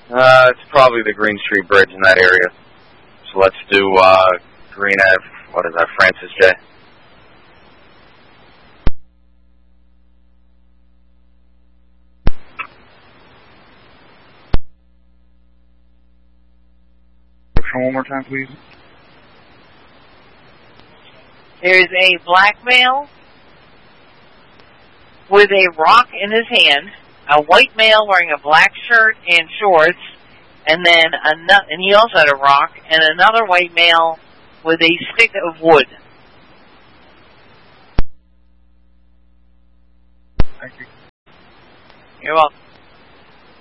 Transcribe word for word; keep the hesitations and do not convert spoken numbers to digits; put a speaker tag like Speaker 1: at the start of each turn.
Speaker 1: Uh, it's probably the Green Street Bridge in that area. So let's do uh, Green Ave. What is that, Francis J?
Speaker 2: One more time, please.
Speaker 3: There is a black male with a rock in his hand, a white male wearing a black shirt and shorts, and then another, and he also had a rock, and another white male with a stick of wood.
Speaker 2: Thank you.
Speaker 3: You're welcome.